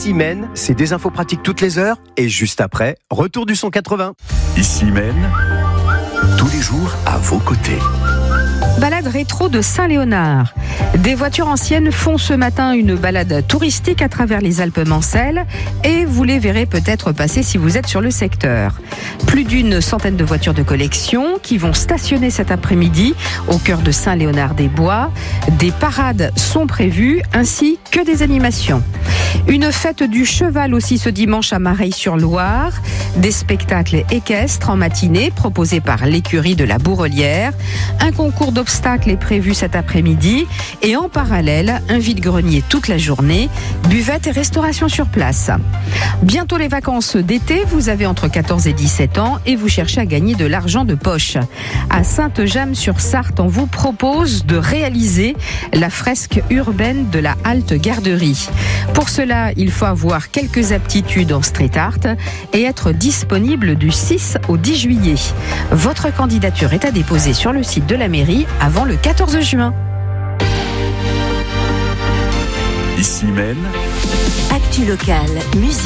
Ici Maine, c'est des infos pratiques toutes les heures et juste après, retour du son 80. Ici Maine, tous les jours à vos côtés. Balade rétro de Saint-Léonard. Des voitures anciennes font ce matin une balade touristique à travers les Alpes-Mancelles et vous les verrez peut-être passer si vous êtes sur le secteur. Plus d'une centaine de voitures de collection qui vont stationner cet après-midi au cœur de Saint-Léonard-des-Bois. Des parades sont prévues ainsi que des animations. Une fête du cheval aussi ce dimanche à Mareil-sur-Loire. Des spectacles équestres en matinée proposés par l'écurie de la Bourrelière. Un concours d'obstacles est prévu cet après-midi et en parallèle, un vide-grenier toute la journée, buvette et restauration sur place. Bientôt les vacances d'été, vous avez entre 14 et 17 ans et vous cherchez à gagner de l'argent de poche. À Sainte-Jamme-sur-Sarthe, on vous propose de réaliser la fresque urbaine de la halte garderie. Pour cela, il faut avoir quelques aptitudes en street art et être disponible du 6 au 10 juillet. Votre candidature est à déposer sur le site de la mairie avant le 14 juin. Ici Maine. Actu locale, musique.